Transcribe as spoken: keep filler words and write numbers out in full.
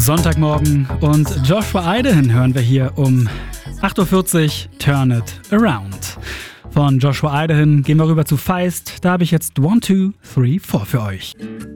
Sonntagmorgen und Joshua Idahan hören wir hier um acht Uhr vierzig, Turn It Around. Von Joshua Idahan gehen wir rüber zu Feist. Da habe ich jetzt one, two, three, four für euch.